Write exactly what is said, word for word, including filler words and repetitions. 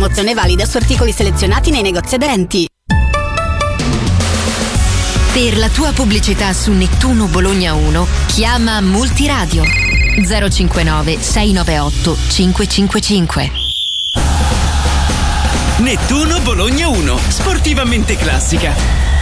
Promozione valida su articoli selezionati nei negozi adenti. Per la tua pubblicità su Nettuno Bologna uno, chiama Multiradio zero cinquantanove sei nove otto cinque cinque cinque. Nettuno Bologna uno, sportivamente classica.